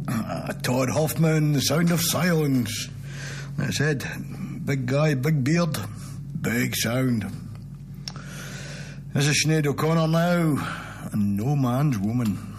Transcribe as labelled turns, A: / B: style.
A: Todd Hoffman, The Sound of Silence. That's it. Big guy, big beard, big sound. This is Sinead O'Connor now, and No Man's Woman.